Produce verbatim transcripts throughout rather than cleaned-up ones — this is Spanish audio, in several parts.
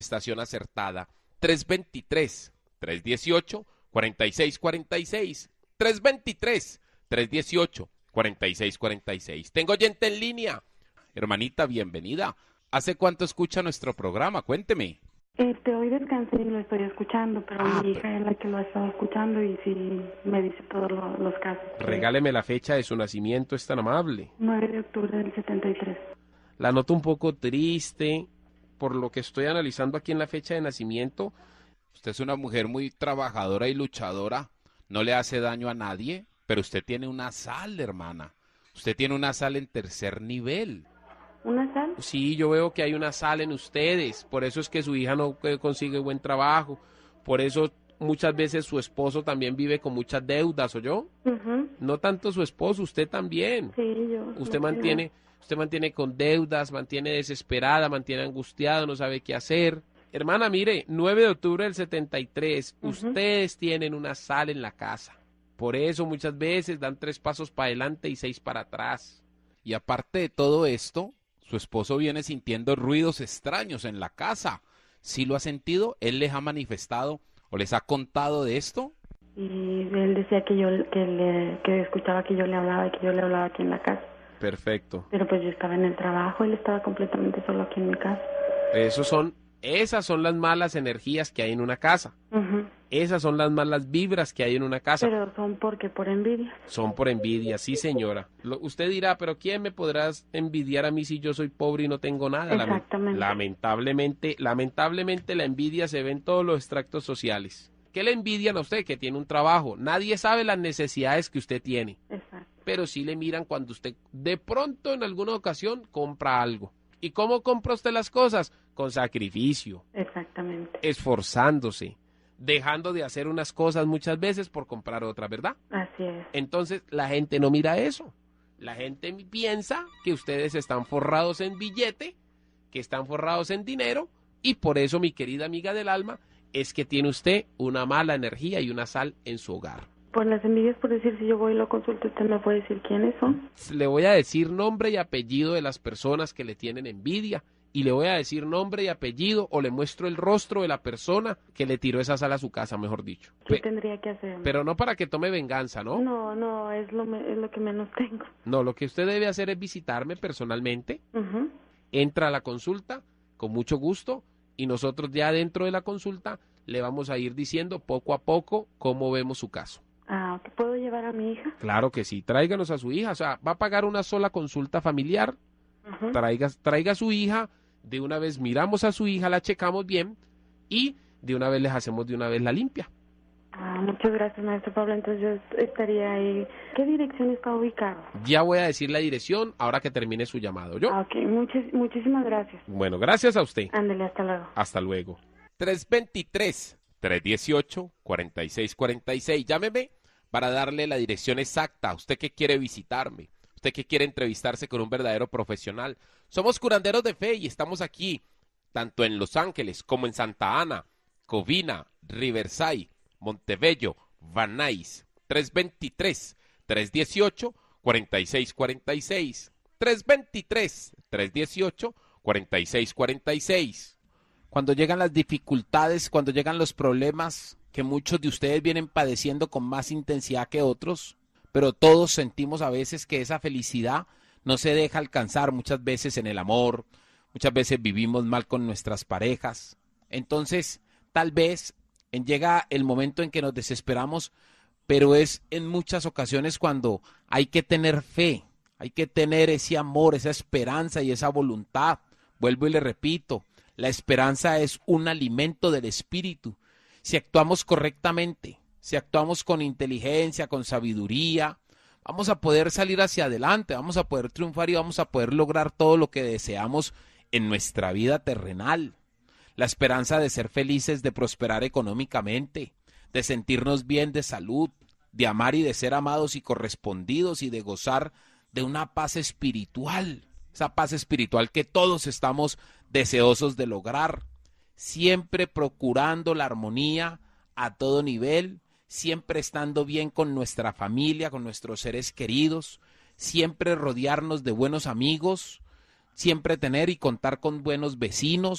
Estación acertada, tres dos tres, tres uno ocho, cuatro seis cuatro seis, tres dos tres, tres uno ocho, cuatro seis cuatro seis. Tengo oyente en línea. Hermanita, bienvenida. ¿Hace cuánto escucha nuestro programa? Cuénteme. Este, hoy descansé y lo estoy escuchando, pero Ah, mi hija es la que lo ha estado escuchando y sí me dice todos lo- los casos. Regáleme la fecha de su nacimiento, es tan amable. nueve de octubre del setenta y tres. La noto un poco triste por lo que estoy analizando aquí en la fecha de nacimiento. Usted es una mujer muy trabajadora y luchadora, no le hace daño a nadie, pero usted tiene una sal, hermana. Usted tiene una sal en tercer nivel. ¿Una sal? Sí, yo veo que hay una sal en ustedes, por eso es que su hija no eh, consigue buen trabajo, por eso muchas veces su esposo también vive con muchas deudas, ¿oyó? Ujú. No tanto su esposo, usted también. Sí, yo. Usted lo mantiene, usted mantiene con deudas, mantiene desesperada, mantiene angustiada, no sabe qué hacer. Hermana, mire, nueve de octubre del setenta y tres, Ujú. ustedes tienen una sal en la casa. Por eso muchas veces dan tres pasos para adelante y seis para atrás. Y aparte de todo esto, su esposo viene sintiendo ruidos extraños en la casa. ¿Sí lo ha sentido? ¿Él les ha manifestado o les ha contado de esto? creo. Y él decía que yo que le que escuchaba que yo le hablaba y que yo le hablaba aquí en la casa. Perfecto. Pero pues yo estaba en el trabajo, él estaba completamente solo aquí en mi casa. Esos son, esas son las malas energías que hay en una casa. Ujú. Esas son las malas vibras que hay en una casa. Pero son porque por envidia. Son por envidia, sí señora. Lo- usted dirá, pero ¿quién me podrás envidiar a mí si yo soy pobre y no tengo nada? Lame- Exactamente. Lamentablemente, lamentablemente la envidia se ve en todos los extractos sociales. ¿Qué le envidian a usted? Que tiene un trabajo. Nadie sabe las necesidades que usted tiene, Exacto. pero sí le miran cuando usted de pronto en alguna ocasión compra algo. ¿Y cómo compra usted las cosas? Con sacrificio, Exactamente. esforzándose, dejando de hacer unas cosas muchas veces por comprar otras, ¿verdad? Así es. Entonces la gente no mira eso. La gente piensa que ustedes están forrados en billete, que están forrados en dinero, y por eso, mi querida amiga del alma, es que tiene usted una mala energía y una sal en su hogar. Por las envidias, por decir, si yo voy y lo consulto, ¿usted me puede decir quiénes son? Le voy a decir nombre y apellido de las personas que le tienen envidia, y le voy a decir nombre y apellido, o le muestro el rostro de la persona que le tiró esa sal a su casa, mejor dicho. ¿Qué Pe- tendría que hacer? pero no para que tome venganza, ¿no? No, no, es lo, me- es lo que menos tengo. No, lo que usted debe hacer es visitarme personalmente, Ujú. entra a la consulta con mucho gusto y nosotros ya dentro de la consulta le vamos a ir diciendo poco a poco cómo vemos su caso. Ah, ¿ok? ¿Puedo llevar a mi hija? Claro que sí, tráiganos a su hija, o sea, va a pagar una sola consulta familiar, Ujú. traiga, traiga a su hija, de una vez miramos a su hija, la checamos bien y de una vez les hacemos de una vez la limpia. Ah, muchas gracias, maestro Pablo. Entonces yo estaría ahí. ¿Qué dirección está ubicado? Ya voy a decir la dirección ahora que termine su llamado, ¿yo? Ah, ok, muchis- muchísimas gracias. Bueno, gracias a usted. Ándele, hasta luego. Hasta luego. tres dos tres, tres uno ocho, cuatro seis cuatro seis. Llámeme para darle la dirección exacta. Usted que quiere visitarme, usted que quiere entrevistarse con un verdadero profesional. Somos curanderos de fe y estamos aquí, tanto en Los Ángeles como en Santa Ana, Covina, Riverside, Montebello, Van Nuys. tres dos tres, tres uno ocho, cuatro seis cuatro seis. tres dos tres, tres uno ocho, cuatro seis cuatro seis. Cuando llegan las dificultades, cuando llegan los problemas que muchos de ustedes vienen padeciendo con más intensidad que otros, pero todos sentimos a veces que esa felicidad no se deja alcanzar muchas veces en el amor, muchas veces vivimos mal con nuestras parejas. Entonces, tal vez en- llega el momento en que nos desesperamos, pero es en muchas ocasiones cuando hay que tener fe, hay que tener ese amor, esa esperanza y esa voluntad. Vuelvo y le repito, la esperanza es un alimento del espíritu. Si actuamos correctamente, si actuamos con inteligencia, con sabiduría, vamos a poder salir hacia adelante, vamos a poder triunfar y vamos a poder lograr todo lo que deseamos en nuestra vida terrenal. La esperanza de ser felices, de prosperar económicamente, de sentirnos bien de salud, de amar y de ser amados y correspondidos y de gozar de una paz espiritual, esa paz espiritual que todos estamos deseosos de lograr, siempre procurando la armonía a todo nivel, siempre estando bien con nuestra familia, con nuestros seres queridos, siempre rodearnos de buenos amigos, siempre tener y contar con buenos vecinos,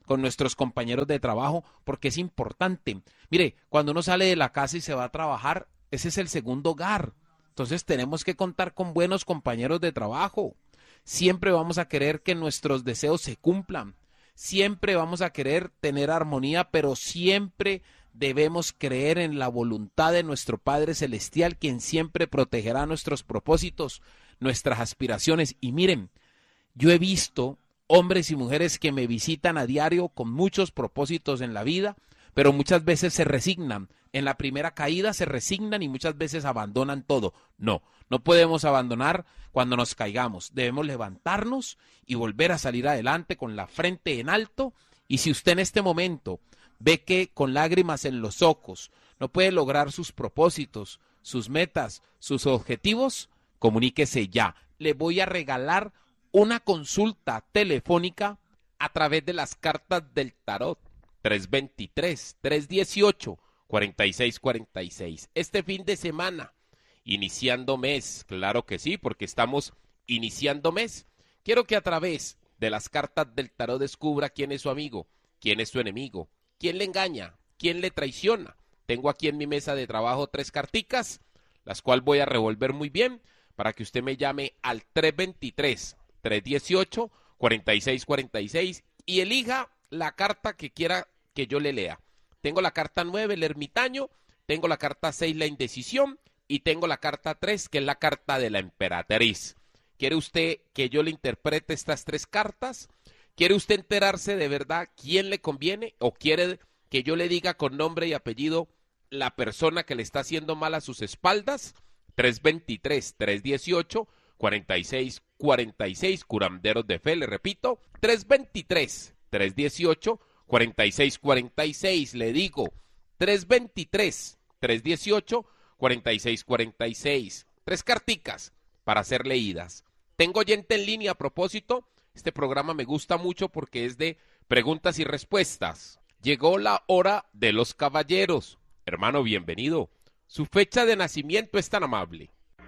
con nuestros compañeros de trabajo, porque es importante. Mire, cuando uno sale de la casa y se va a trabajar, ese es el segundo hogar. Entonces tenemos que contar con buenos compañeros de trabajo. Siempre vamos a querer que nuestros deseos se cumplan. Siempre vamos a querer tener armonía, pero siempre debemos creer en la voluntad de nuestro Padre Celestial, quien siempre protegerá nuestros propósitos, nuestras aspiraciones. Y miren, yo he visto hombres y mujeres que me visitan a diario con muchos propósitos en la vida, pero muchas veces se resignan. En la primera caída se resignan y muchas veces abandonan todo. No, no podemos abandonar cuando nos caigamos. Debemos levantarnos y volver a salir adelante con la frente en alto. Y si usted en este momento ve que con lágrimas en los ojos no puede lograr sus propósitos, sus metas, sus objetivos, comuníquese ya. Le voy a regalar una consulta telefónica a través de las cartas del tarot. tres dos tres, tres uno ocho, cuatro seis cuatro seis. Este fin de semana, iniciando mes, claro que sí, porque estamos iniciando mes. Quiero que a través de las cartas del tarot descubra quién es su amigo, quién es su enemigo, quién le engaña, quién le traiciona. Tengo aquí en mi mesa de trabajo tres carticas, las cuales voy a revolver muy bien para que usted me llame al tres dos tres, tres uno ocho, cuatro seis cuatro seis y elija la carta que quiera que yo le lea. Tengo la carta nueve, el ermitaño, tengo la carta seis, la indecisión, y tengo la carta tres, que es la carta de la emperatriz. ¿Quiere usted que yo le interprete estas tres cartas? ¿Quiere usted enterarse de verdad quién le conviene? ¿O quiere que yo le diga con nombre y apellido la persona que le está haciendo mal a sus espaldas? tres dos tres, tres uno ocho, cuatro seis cuatro seis, curanderos de fe, le repito, tres dos tres, tres uno ocho, cuatro seis cuatro seis, le digo, tres dos tres, tres uno ocho, cuatro seis cuatro seis, tres carticas para ser leídas. Tengo oyente en línea a propósito, este programa me gusta mucho porque es de preguntas y respuestas. Llegó la hora de los caballeros. Hermano, bienvenido. Su fecha de nacimiento es tan amable.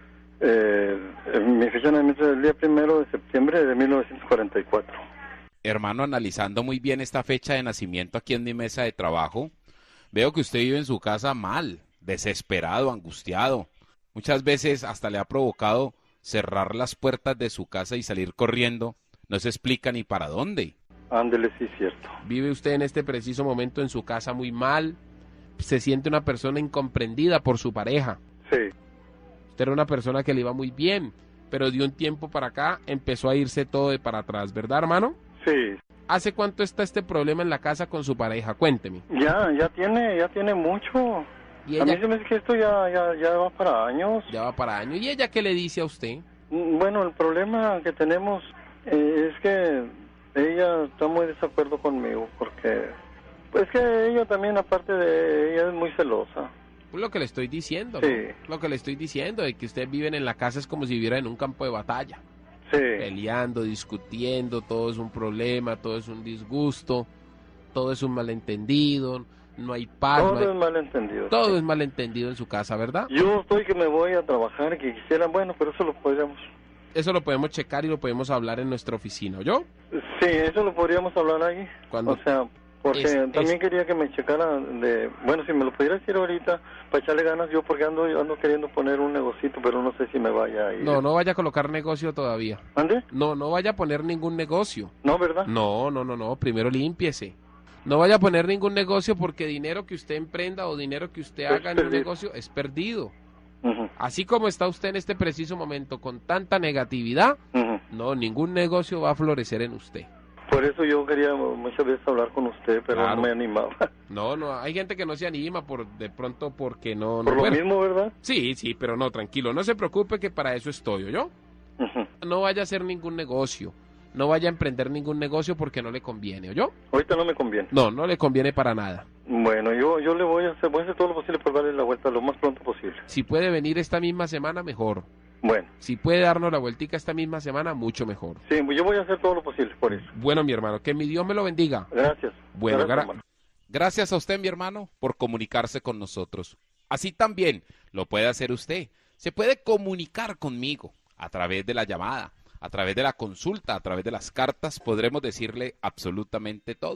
Eh, mi fecha de nacimiento es el día primero de septiembre de mil novecientos cuarenta y cuatro. Hermano, analizando muy bien esta fecha de nacimiento aquí en mi mesa de trabajo, veo que usted vive en su casa mal, desesperado, angustiado. Muchas veces hasta le ha provocado cerrar las puertas de su casa y salir corriendo. No se explica ni para dónde. Ándele, sí, cierto. Vive usted en este preciso momento en su casa muy mal, se siente una persona incomprendida por su pareja. Sí. Usted era una persona que le iba muy bien, pero de un tiempo para acá empezó a irse todo de para atrás, ¿verdad, hermano? Sí. ¿Hace cuánto está este problema en la casa con su pareja? Cuénteme. Ya, ya tiene, ya tiene mucho. ¿Y A mí ella? se me dice que esto ya, ya, ya va para años. Ya va para años. ¿Y ella qué le dice a usted? Mm, Bueno, el problema que tenemos eh, es que ella está muy de desacuerdo conmigo porque, pues que ella también, aparte de ella, es muy celosa. Pues lo que le estoy diciendo, ¿no? Sí. Lo que le estoy diciendo, de que ustedes viven en la casa es como si viviera en un campo de batalla. Sí. Peleando, discutiendo, todo es un problema, todo es un disgusto, todo es un malentendido, no hay paz. Todo no hay- es malentendido. todo sí. es malentendido en su casa, ¿verdad? Yo estoy que me voy a trabajar, que quisiera, bueno, pero eso lo podríamos. Eso lo podemos checar y lo podemos hablar en nuestra oficina, ¿yo? Sí, eso lo podríamos hablar ahí. Cuando- O sea, porque Es- también es- quería que me checara de, bueno, si me lo pudiera decir ahorita para echarle ganas yo, porque ando ando queriendo poner un negocito, pero no sé si me vaya a ir. No, no vaya a colocar negocio todavía. ¿Ande? No, no vaya a poner ningún negocio. No, ¿verdad? No, no, no, no, primero límpiese. No vaya a poner ningún negocio porque dinero que usted emprenda o dinero que usted Es haga en un perdido. negocio es perdido. Ujú, Así como está usted en este preciso momento con tanta negatividad, ujú. no, ningún negocio va a florecer en usted. Por eso yo quería muchas veces hablar con usted, pero Claro. no me animaba. No, no, hay gente que no se anima por de pronto porque no... no Por lo bueno, mismo, ¿verdad? Sí, sí, pero no, tranquilo, no se preocupe que para eso estoy, ¿yo? Ujú. No vaya a hacer ningún negocio, no vaya a emprender ningún negocio porque no le conviene, ¿yo? Ahorita no me conviene. No, no le conviene para nada. Bueno, yo yo le voy a hacer, voy a hacer todo lo posible por darle la vuelta lo más pronto posible. Si puede venir esta misma semana, mejor. Bueno, Si puede darnos la vueltica esta misma semana, mucho mejor. sí, yo voy a hacer todo lo posible por eso. Bueno, mi hermano, que mi Dios me lo bendiga. Gracias. Bueno, Gracias, gra- hermano. Gracias a usted, mi hermano, por comunicarse con nosotros. Así también lo puede hacer usted. Se puede comunicar conmigo a través de la llamada, a través de la consulta, a través de las cartas. Podremos decirle absolutamente todo.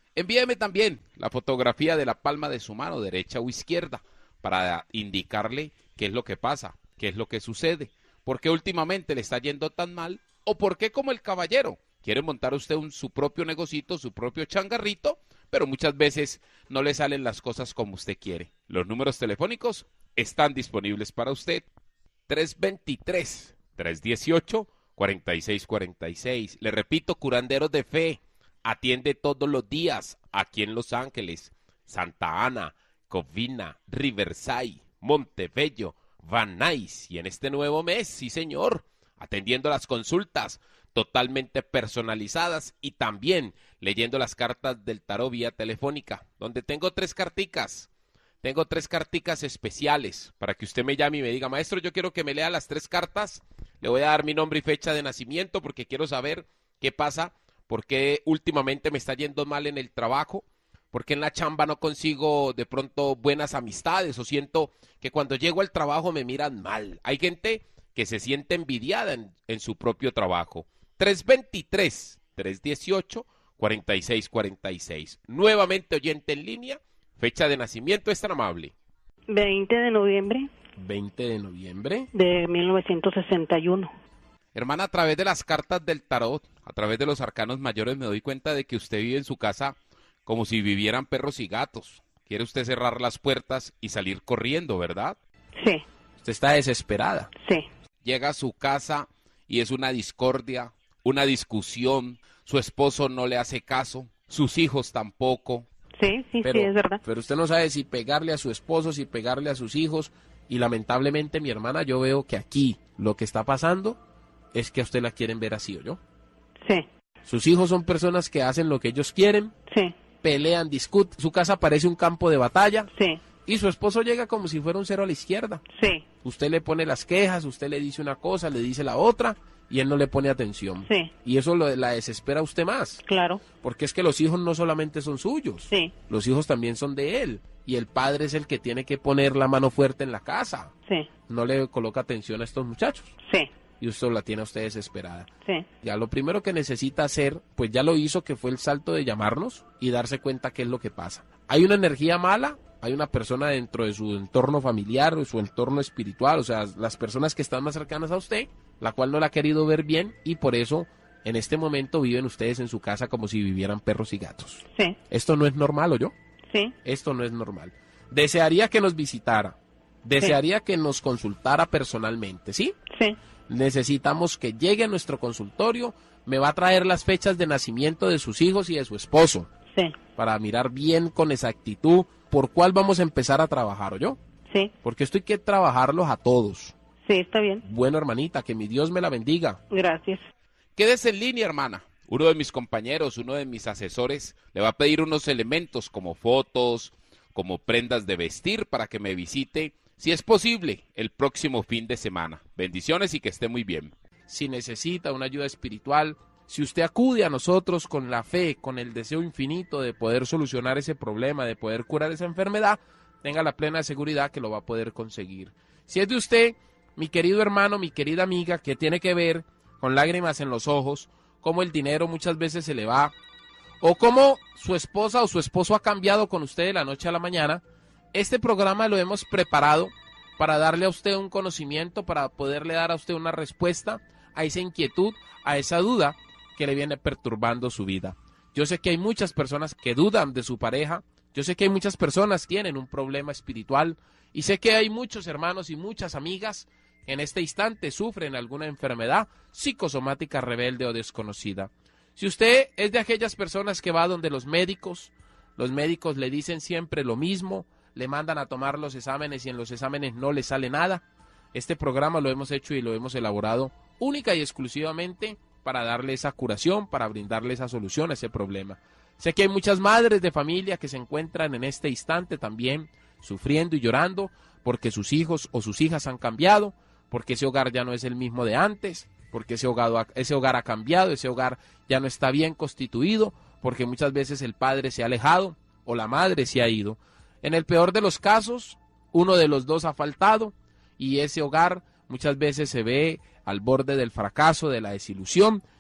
Envíeme también la fotografía de la palma de su mano, derecha o izquierda, para indicarle qué es lo que pasa, qué es lo que sucede, por qué últimamente le está yendo tan mal, o por qué, como el caballero, quiere montar usted un, su propio negocito, su propio changarrito, pero muchas veces no le salen las cosas como usted quiere. Los números telefónicos están disponibles para usted. tres dos tres, tres uno ocho, cuatro seis cuatro seis. Le repito, Curanderos de Fe atiende todos los días aquí en Los Ángeles, Santa Ana, Covina, Riverside, Montebello, Van Nuys, y en este nuevo mes, sí señor, atendiendo las consultas totalmente personalizadas y también leyendo las cartas del tarot vía telefónica, donde tengo tres carticas, tengo tres carticas especiales para que usted me llame y me diga, maestro, yo quiero que me lea las tres cartas, le voy a dar mi nombre y fecha de nacimiento porque quiero saber qué pasa, por qué últimamente me está yendo mal en el trabajo, por qué en la chamba no consigo de pronto buenas amistades o siento que cuando llego al trabajo me miran mal. Hay gente que se siente envidiada en, en su propio trabajo. tres dos tres, tres uno ocho, cuatro seis cuatro seis. Nuevamente oyente en línea, fecha de nacimiento, es tan amable. veinte de noviembre veinte de noviembre. de mil novecientos sesenta y uno. Hermana, a través de las cartas del tarot, a través de los arcanos mayores, me doy cuenta de que usted vive en su casa como si vivieran perros y gatos. Quiere usted cerrar las puertas y salir corriendo, ¿verdad? Sí, Usted está desesperada. sí, Llega a su casa y es una discordia, una discusión, su esposo no le hace caso, sus hijos tampoco. sí, sí, Pero, sí, es verdad. pero usted no sabe si pegarle a su esposo, si pegarle a sus hijos. Y lamentablemente, mi hermana, yo veo que aquí lo que está pasando es que a usted la quieren ver así, ¿o yo? Sí, Sus hijos son personas que hacen lo que ellos quieren, sí, pelean, discuten. Su casa parece un campo de batalla. sí, Y su esposo llega como si fuera un cero a la izquierda. sí, Usted le pone las quejas, usted le dice una cosa, le dice la otra, y él no le pone atención. sí, Y eso lo, la desespera a usted más. claro, Porque es que los hijos no solamente son suyos, sí, los hijos también son de él. Y el padre es el que tiene que poner la mano fuerte en la casa. sí, No le coloca atención a estos muchachos. sí, Y usted la tiene a usted desesperada. sí, Ya lo primero que necesita hacer, pues ya lo hizo, que fue el salto de llamarnos y darse cuenta qué es lo que pasa. Hay una energía mala, hay una persona dentro de su entorno familiar o su entorno espiritual, o sea, las personas que están más cercanas a usted, la cual no la ha querido ver bien y por eso en este momento viven ustedes en su casa como si vivieran perros y gatos. sí, Esto no es normal, ¿o yo? sí, Esto no es normal. Desearía que nos visitara, desearía que nos consultara personalmente, ¿sí? sí, Necesitamos que llegue a nuestro consultorio, me va a traer las fechas de nacimiento de sus hijos y de su esposo, sí, para mirar bien con exactitud por cuál vamos a empezar a trabajar, ¿o yo? sí, Porque esto hay que trabajarlos a todos. sí, está bien, Bueno, hermanita, que mi Dios me la bendiga. gracias. Quédese en línea, hermana. Uno de mis compañeros, uno de mis asesores, le va a pedir unos elementos como fotos, como prendas de vestir para que me visite, si es posible, el próximo fin de semana. Bendiciones y que esté muy bien. Si necesita una ayuda espiritual, si usted acude a nosotros con la fe, con el deseo infinito de poder solucionar ese problema, de poder curar esa enfermedad, tenga la plena seguridad que lo va a poder conseguir. Si es de usted, mi querido hermano, mi querida amiga, que tiene que ver con lágrimas en los ojos, cómo el dinero muchas veces se le va, o cómo su esposa o su esposo ha cambiado con usted de la noche a la mañana, este programa lo hemos preparado para darle a usted un conocimiento, para poderle dar a usted una respuesta a esa inquietud, a esa duda que le viene perturbando su vida. Yo sé que hay muchas personas que dudan de su pareja, yo sé que hay muchas personas que tienen un problema espiritual y sé que hay muchos hermanos y muchas amigas que en este instante sufren alguna enfermedad psicosomática rebelde o desconocida. Si usted es de aquellas personas que va donde los médicos, los médicos le dicen siempre lo mismo, le mandan a tomar los exámenes y en los exámenes no le sale nada, este programa lo hemos hecho y lo hemos elaborado única y exclusivamente para darle esa curación, para brindarle esa solución a ese problema. Sé que hay muchas madres de familia que se encuentran en este instante también sufriendo y llorando porque sus hijos o sus hijas han cambiado, porque ese hogar ya no es el mismo de antes, porque ese hogar, ese hogar ha cambiado, ese hogar ya no está bien constituido, porque muchas veces el padre se ha alejado o la madre se ha ido. En el peor de los casos, uno de los dos ha faltado y ese hogar muchas veces se ve al borde del fracaso, de la desilusión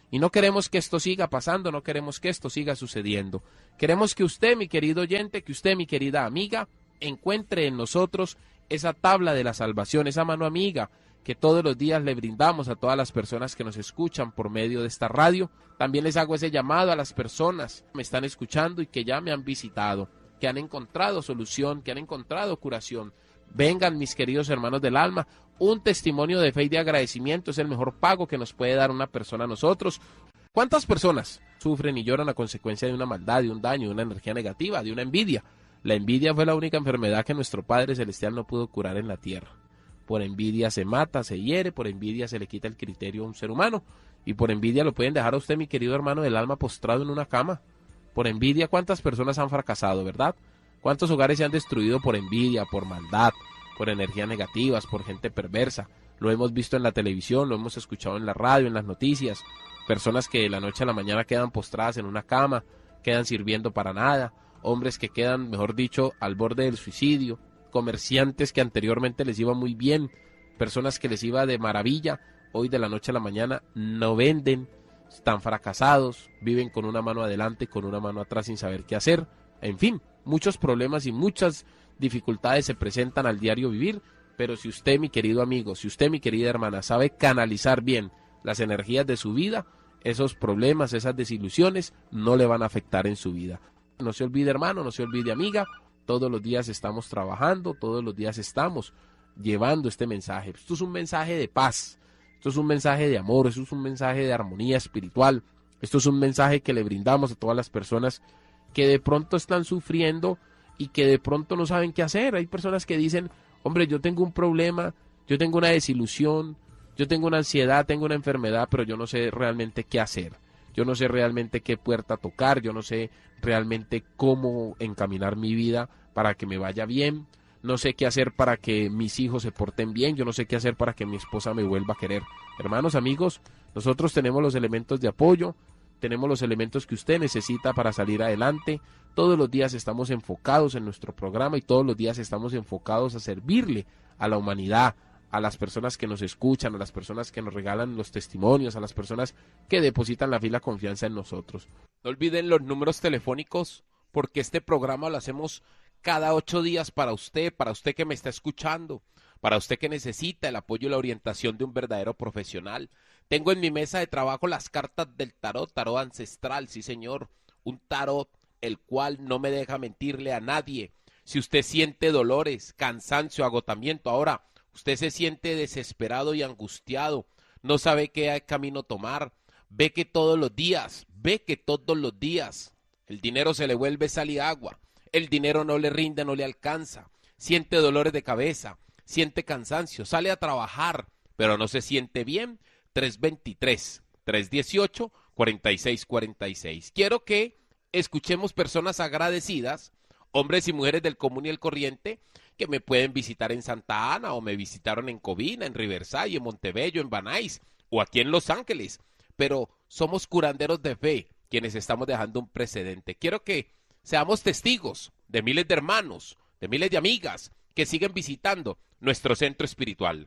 Y no queremos que esto siga pasando, no queremos que esto siga sucediendo. Queremos que usted, mi querido oyente, que usted, mi querida amiga, encuentre en nosotros esa tabla de la salvación, esa mano amiga que todos los días le brindamos a todas las personas que nos escuchan por medio de esta radio. También les hago ese llamado a las personas que me están escuchando y que ya me han visitado, que han encontrado solución, que han encontrado curación. Vengan, mis queridos hermanos del alma, un testimonio de fe y de agradecimiento es el mejor pago que nos puede dar una persona a nosotros. ¿Cuántas personas sufren y lloran a consecuencia de una maldad, de un daño, de una energía negativa, de una envidia? La envidia fue la única enfermedad que nuestro Padre Celestial no pudo curar en la tierra. Por envidia se mata, se hiere, por envidia se le quita el criterio a un ser humano, y por envidia lo pueden dejar a usted, mi querido hermano del alma, postrado en una cama. Por envidia, ¿cuántas personas han fracasado, verdad? ¿Cuántos hogares se han destruido por envidia, por maldad, por energías negativas, por gente perversa? Lo hemos visto en la televisión, lo hemos escuchado en la radio, en las noticias. Personas que de la noche a la mañana quedan postradas en una cama, quedan sirviendo para nada. Hombres que quedan, mejor dicho, al borde del suicidio. Comerciantes que anteriormente les iba muy bien. Personas que les iba de maravilla. Hoy de la noche a la mañana no venden, están fracasados, viven con una mano adelante, con una mano atrás sin saber qué hacer. En fin, muchos problemas y muchas dificultades se presentan al diario vivir, pero si usted, mi querido amigo, si usted, mi querida hermana, sabe canalizar bien las energías de su vida, esos problemas, esas desilusiones no le van a afectar en su vida. No se olvide, hermano, no se olvide, amiga, todos los días estamos trabajando, todos los días estamos llevando este mensaje. Esto es un mensaje de paz. Esto es un mensaje de amor, esto es un mensaje de armonía espiritual, esto es un mensaje que le brindamos a todas las personas que de pronto están sufriendo y que de pronto no saben qué hacer. Hay personas que dicen, hombre, yo tengo un problema, yo tengo una desilusión, yo tengo una ansiedad, tengo una enfermedad, pero yo no sé realmente qué hacer. Yo no sé realmente qué puerta tocar, yo no sé realmente cómo encaminar mi vida para que me vaya bien. No sé qué hacer para que mis hijos se porten bien, yo no sé qué hacer para que mi esposa me vuelva a querer. Hermanos, amigos, nosotros tenemos los elementos de apoyo, tenemos los elementos que usted necesita para salir adelante. Todos los días estamos enfocados en nuestro programa y todos los días estamos enfocados a servirle a la humanidad, a las personas que nos escuchan, a las personas que nos regalan los testimonios, a las personas que depositan la fila confianza en nosotros. No olviden los números telefónicos, porque este programa lo hacemos cada ocho días para usted, para usted que me está escuchando, para usted que necesita el apoyo y la orientación de un verdadero profesional. Tengo en mi mesa de trabajo las cartas del tarot, tarot ancestral, sí señor, un tarot el cual no me deja mentirle a nadie. Si usted siente dolores, cansancio, agotamiento, ahora usted se siente desesperado y angustiado, no sabe qué camino tomar, ve que todos los días, ve que todos los días el dinero se le vuelve sal y agua. El dinero no le rinde, no le alcanza, siente dolores de cabeza, siente cansancio, sale a trabajar, pero no se siente bien. Tres veintitrés, tres dieciocho, cuarenta y seis cuarenta y seis. Quiero que escuchemos personas agradecidas, hombres y mujeres del común y el corriente, que me pueden visitar en Santa Ana, o me visitaron en Covina, en Riverside, en Montebello, en Van Nuys, o aquí en Los Ángeles, pero somos curanderos de fe, quienes estamos dejando un precedente. Quiero que seamos testigos de miles de hermanos, de miles de amigas que siguen visitando nuestro centro espiritual.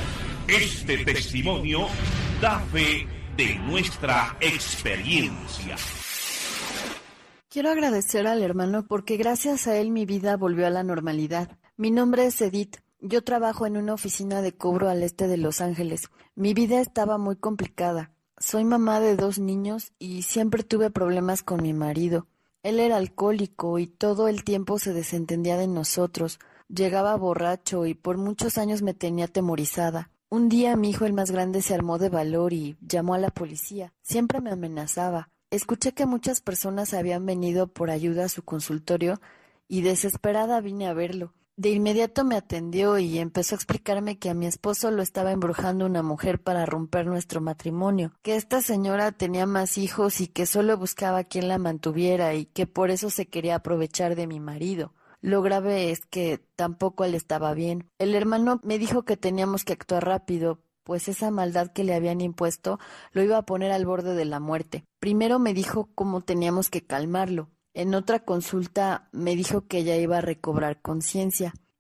Este testimonio da fe de nuestra experiencia. Quiero agradecer al hermano porque gracias a él mi vida volvió a la normalidad. Mi nombre es Edith. Yo trabajo en una oficina de cobro al este de Los Ángeles. Mi vida estaba muy complicada. Soy mamá de dos niños y siempre tuve problemas con mi marido. Él era alcohólico y todo el tiempo se desentendía de nosotros. Llegaba borracho y por muchos años me tenía atemorizada. Un día mi hijo, el más grande, se armó de valor y llamó a la policía. Siempre me amenazaba. Escuché que muchas personas habían venido por ayuda a su consultorio y desesperada vine a verlo. De inmediato me atendió y empezó a explicarme que a mi esposo lo estaba embrujando una mujer para romper nuestro matrimonio, que esta señora tenía más hijos y que solo buscaba quien la mantuviera y que por eso se quería aprovechar de mi marido. Lo grave es que tampoco él estaba bien. El hermano me dijo que teníamos que actuar rápido, pues esa maldad que le habían impuesto lo iba a poner al borde de la muerte. Primero me dijo cómo teníamos que calmarlo. En otra consulta me dijo que ella iba a recobrar conciencia.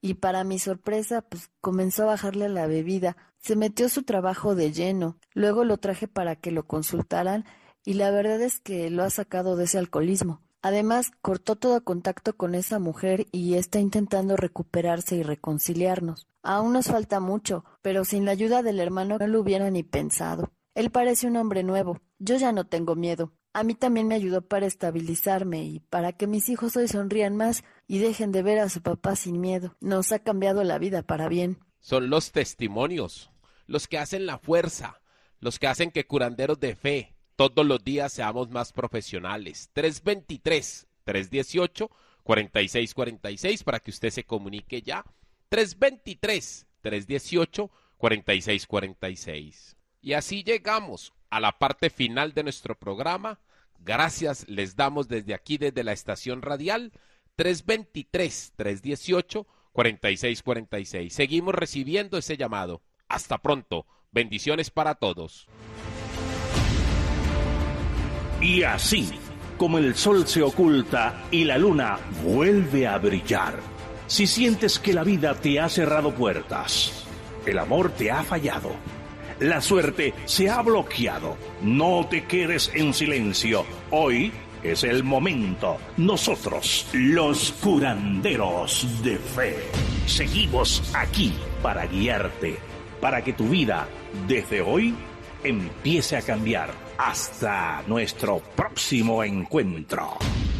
y para mi sorpresa, pues comenzó a bajarle la bebida. Se metió su trabajo de lleno. Luego lo traje para que lo consultaran y la verdad es que lo ha sacado de ese alcoholismo. Además, cortó todo contacto con esa mujer y está intentando recuperarse y reconciliarnos. Aún nos falta mucho, pero sin la ayuda del hermano no lo hubiera ni pensado. Él parece un hombre nuevo. Yo ya no tengo miedo. A mí también me ayudó para estabilizarme y para que mis hijos hoy sonrían más y dejen de ver a su papá sin miedo. Nos ha cambiado la vida para bien. Son los testimonios, los que hacen la fuerza, los que hacen que curanderos de fe todos los días seamos más profesionales. tres veintitrés, tres dieciocho, cuarenta y seis cuarenta y seis para que usted se comunique ya. tres veintitrés, tres dieciocho, cuarenta y seis cuarenta y seis. Y así llegamos a la parte final de nuestro programa. Gracias les damos desde aquí, desde la estación radial. tres veintitrés, tres dieciocho, cuarenta y seis cuarenta y seis. Seguimos recibiendo ese llamado. Hasta pronto. Bendiciones para todos. Y así, como el sol se oculta y la luna vuelve a brillar, si sientes que la vida te ha cerrado puertas, el amor te ha fallado, la suerte se ha bloqueado, no te quedes en silencio. Hoy es el momento. Nosotros, los curanderos de fe, seguimos aquí para guiarte, para que tu vida, desde hoy, empiece a cambiar. Hasta nuestro próximo encuentro.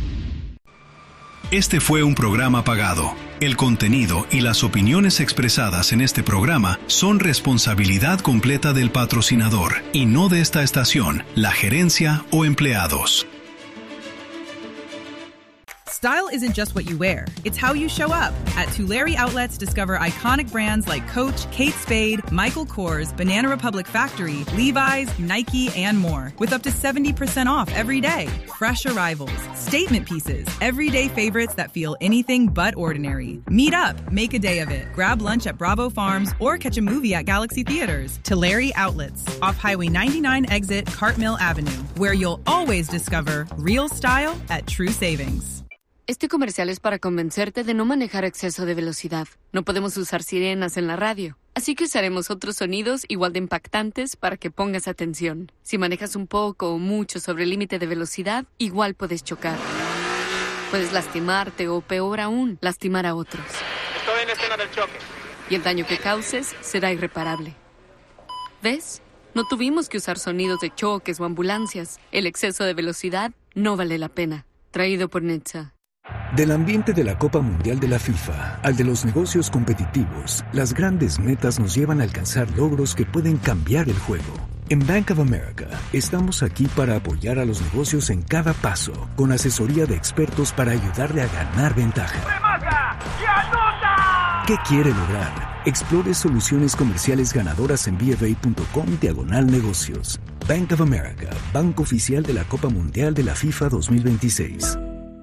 Este fue un programa pagado. El contenido y las opiniones expresadas en este programa son responsabilidad completa del patrocinador y no de esta estación, la gerencia o empleados. Style isn't just what you wear, it's how you show up. At Tulare Outlets, discover iconic brands like Coach, Kate Spade, Michael Kors, Banana Republic Factory, Levi's, Nike, and more. With up to seventy percent off every day. Fresh arrivals, statement pieces, everyday favorites that feel anything but ordinary. Meet up, make a day of it. Grab lunch at Bravo Farms or catch a movie at Galaxy Theaters. Tulare Outlets, off Highway ninety-nine exit Cartmill Avenue, where you'll always discover real style at true savings. Este comercial es para convencerte de no manejar a exceso de velocidad. No podemos usar sirenas en la radio, así que usaremos otros sonidos igual de impactantes para que pongas atención. Si manejas un poco o mucho sobre el límite de velocidad, igual puedes chocar. Puedes lastimarte o, peor aún, lastimar a otros. Estoy en la escena del choque. Y el daño que causes será irreparable. ¿Ves? No tuvimos que usar sonidos de choques o ambulancias. El exceso de velocidad no vale la pena. Traído por Netza. Del ambiente de la Copa Mundial de la FIFA al de los negocios competitivos, las grandes metas nos llevan a alcanzar logros que pueden cambiar el juego. En Bank of America, estamos aquí para apoyar a los negocios en cada paso, con asesoría de expertos para ayudarle a ganar ventaja. ¡Remata! ¡Y anota! ¿Qué quiere lograr? Explore soluciones comerciales ganadoras en bfa.com diagonal negocios. Bank of America, banco oficial de la Copa Mundial de la FIFA dos mil veintiséis.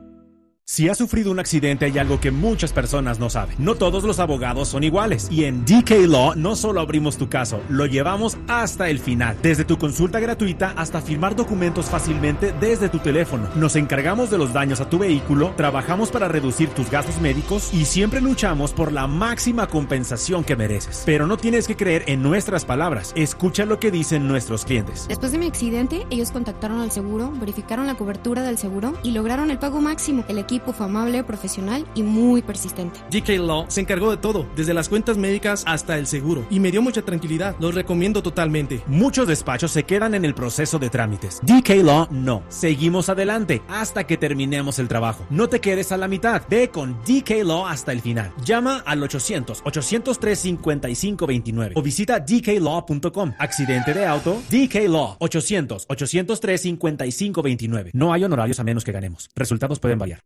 Si has sufrido un accidente, hay algo que muchas personas no saben. No todos los abogados son iguales. Y en D K Law no solo abrimos tu caso, lo llevamos hasta el final. Desde tu consulta gratuita hasta firmar documentos fácilmente desde tu teléfono. Nos encargamos de los daños a tu vehículo, trabajamos para reducir tus gastos médicos y siempre luchamos por la máxima compensación que mereces. Pero no tienes que creer en nuestras palabras. Escucha lo que dicen nuestros clientes. Después de mi accidente, ellos contactaron al seguro, verificaron la cobertura del seguro y lograron el pago máximo. El equipo fue amable, profesional y muy persistente. D K Law se encargó de todo, desde las cuentas médicas hasta el seguro, y me dio mucha tranquilidad. Los recomiendo totalmente. Muchos despachos se quedan en el proceso de trámites. D K Law no. Seguimos adelante hasta que terminemos el trabajo. No te quedes a la mitad. Ve con D K Law hasta el final. Llama al ochocientos, ochocientos tres, cincuenta y cinco veintinueve o visita d k law punto com. Accidente de auto, D K Law, ochocientos, ochocientos tres, cincuenta y cinco veintinueve. No hay honorarios a menos que ganemos. Resultados pueden variar.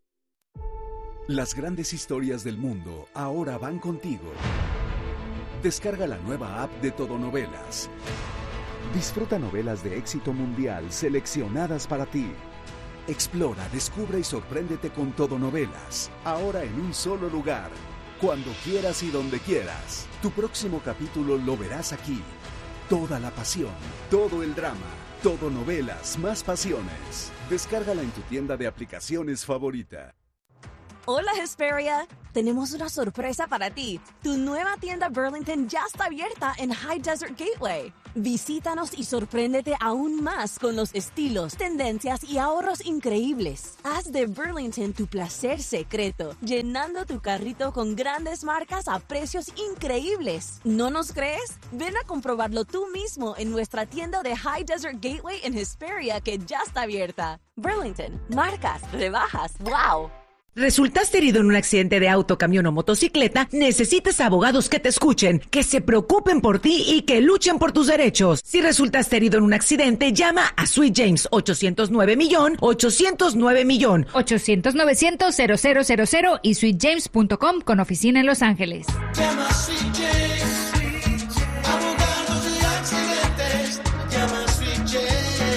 Las grandes historias del mundo ahora van contigo. Descarga la nueva app de Todonovelas. Disfruta novelas de éxito mundial seleccionadas para ti. Explora, descubre y sorpréndete con Todonovelas. Ahora en un solo lugar. Cuando quieras y donde quieras. Tu próximo capítulo lo verás aquí. Toda la pasión, todo el drama. Todonovelas, más pasiones. Descárgala en tu tienda de aplicaciones favorita. Hola, Hesperia. tenemos una sorpresa para ti. Tu nueva tienda Burlington ya está abierta en High Desert Gateway. Visítanos y sorpréndete aún más con los estilos, tendencias y ahorros increíbles. Haz de Burlington tu placer secreto, llenando tu carrito con grandes marcas a precios increíbles. ¿No nos crees? Ven a comprobarlo tú mismo en nuestra tienda de High Desert Gateway en Hesperia, que ya está abierta. Burlington, marcas, rebajas, wow. ¿Resultaste herido en un accidente de auto, camión o motocicleta? Necesitas abogados que te escuchen, que se preocupen por ti y que luchen por tus derechos. Si resultaste herido en un accidente, llama a Sweet James ochocientos nueve millón, ochocientos nueve millón. ochocientos novecientos cero cero cero cero y sweet james punto com con oficina en Los Ángeles. Llama a Sweet James, abogados de accidentes. Llama a Sweet James.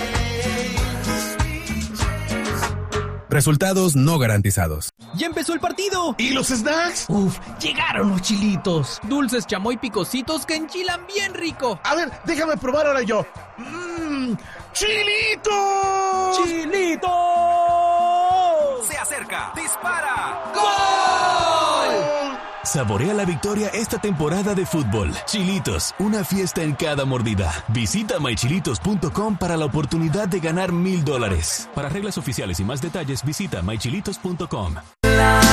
Resultados no garantizados. ¡Ya empezó el partido! ¿Y los snacks? Uf, llegaron los chilitos. Dulces, chamoy, picositos que enchilan bien rico. A ver, déjame probar ahora yo. ¡Mmm! ¡Chilitos! ¡Chilitos! Se acerca, dispara. ¡Gol! Saborea la victoria esta temporada de fútbol. Chilitos, una fiesta en cada mordida. Visita my chilitos punto com para la oportunidad de ganar mil dólares. Para reglas oficiales y más detalles, visita my chilitos punto com.